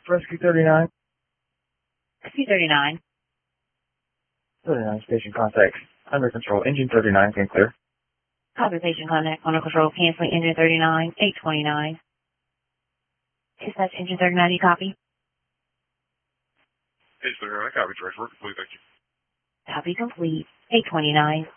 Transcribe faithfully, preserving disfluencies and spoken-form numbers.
Rescue thirty-nine. Rescue thirty-nine. thirty-nine station contact. Under control. Engine thirty-nine can clear. Copy patient contact. Under control. Canceling engine thirty-nine. eight twenty-nine. Dispatch engine thirty-nine. You copy? Hey, sir. I copy. Trace. We're complete. Thank you. Copy complete. eight twenty-nine.